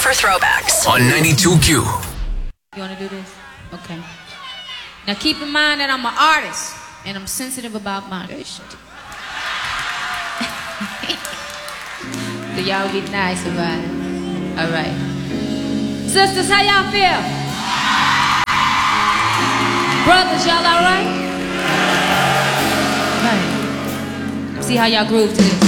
for throwbacks. On 92Q. You want to do this? Okay. Now keep in mind that I'm an artist and I'm sensitive about my shit. So y'all get nice about it. All right. Sisters, how y'all feel? Brothers, y'all all right? Right. See how y'all groove to this.